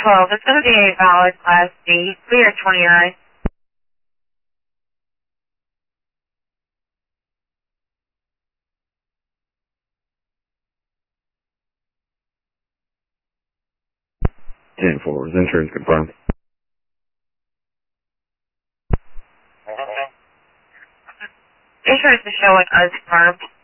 12. It's going to be a valid Class D. Clear 29. Ten forwards, insurance confirmed. Insurance is showing unconfirmed.